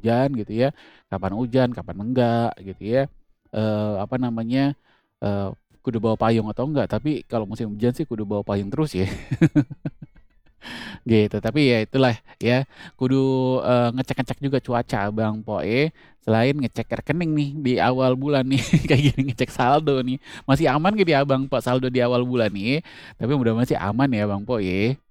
hujan gitu ya, kapan hujan, kapan enggak gitu ya, apa namanya, eee, kudu bawa payung atau enggak, tapi kalau musim hujan sih kudu bawa payung terus ya. Gitu, tapi ya itulah ya, kudu, ngecek-ngecek juga cuaca Bang Poe, selain ngecek rekening nih di awal bulan nih, kayak gini ngecek saldo nih. Masih aman nggak di Abang Po saldo di awal bulan nih? Tapi mudah-mudahan sih aman ya Bang Po ya.